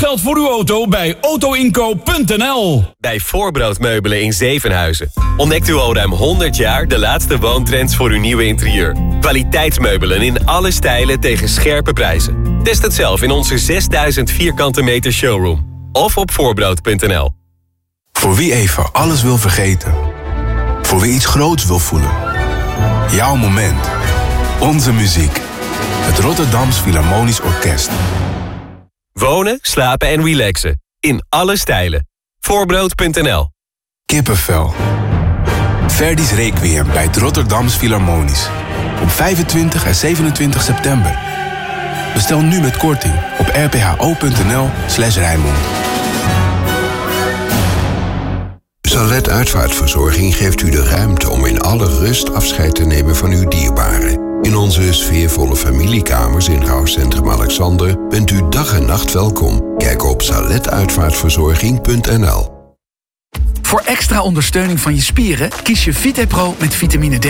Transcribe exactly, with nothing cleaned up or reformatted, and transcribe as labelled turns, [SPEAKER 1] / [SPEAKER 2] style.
[SPEAKER 1] geld voor uw auto bij autoinkoop punt n l.
[SPEAKER 2] Bij Voorbrood Meubelen in Zevenhuizen ontdekt u al ruim honderd jaar de laatste woontrends voor uw nieuwe interieur. Kwaliteitsmeubelen in alle stijlen tegen scherpe prijzen. Test het zelf in onze zesduizend vierkante meter showroom. Of op voorbrood punt n l.
[SPEAKER 3] Voor wie even alles wil vergeten. Voor wie iets groots wil voelen. Jouw moment. Onze muziek. Het Rotterdams Philharmonisch Orkest.
[SPEAKER 2] Wonen, slapen en relaxen. In alle stijlen. voorbrood punt n l.
[SPEAKER 3] Kippenvel. Verdi's Requiem bij het Rotterdams Philharmonisch. Op vijfentwintig en zevenentwintig september. Bestel nu met korting op r p h o punt n l slash Rijnmond.
[SPEAKER 4] Salet Uitvaartverzorging geeft u de ruimte om in alle rust afscheid te nemen van uw dierbaren. In onze sfeervolle familiekamers in rouwcentrum Alexander bent u dag en nacht welkom. Kijk op salet uitvaartverzorging punt n l.
[SPEAKER 5] Voor extra ondersteuning van je spieren kies je VitePro met vitamine D.